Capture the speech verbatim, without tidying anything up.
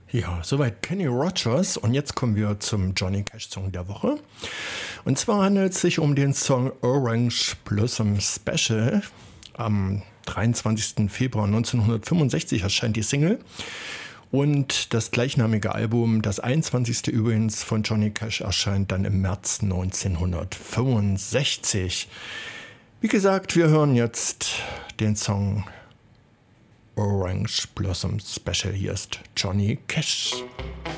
Ja, soweit Kenny Rogers und jetzt kommen wir zum Johnny Cash Song der Woche. Und zwar handelt es sich um den Song Orange Blossom Special. Am dreiundzwanzigsten Februar neunzehnhundertfünfundsechzig erscheint die Single und das gleichnamige Album, das einundzwanzigste übrigens von Johnny Cash, erscheint dann im März neunzehnhundertfünfundsechzig. Wie gesagt, wir hören jetzt den Song Orange Blossom Special. Hier ist Johnny Cash.